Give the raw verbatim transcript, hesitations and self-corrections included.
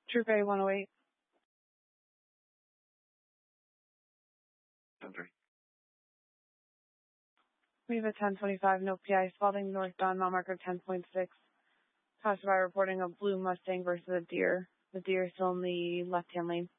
Troop A one oh eight. ten three. We have a ten twenty-five, no P I, spotting northbound, mile marker ten point six. Passerby reporting a blue Mustang versus a deer. The deer is still in the left-hand lane.